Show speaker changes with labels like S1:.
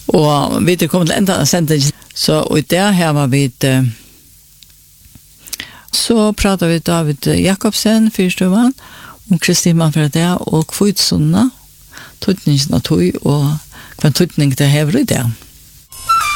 S1: Og vi er kommet til enda sending, så i det her var vi så pratar vi David Jakobsen, fyrstuvan, om Kristi mann for det, og Kvitsunda, tøtningen av tøy, og hva tøtning det hever i det.